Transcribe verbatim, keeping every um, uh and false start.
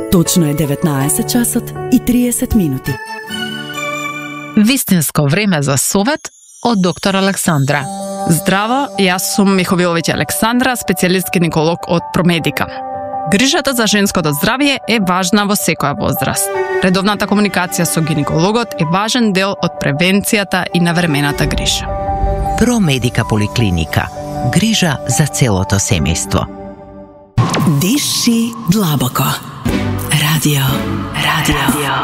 Точно е деветнаесет часот и триесет минути. Вистинско време за совет од доктор Александра. Здраво, јас сум Миховиловиќ Александра, специјалист гинеколог од Промедика. Грижата за женското здравје е важна во секоја возраст. Редовната комуникација со гинекологот е важен дел од превенцијата и навремената грижа. Промедика поликлиника. Грижа за целото семејство. Диши длабоко. Радио, радио. радио.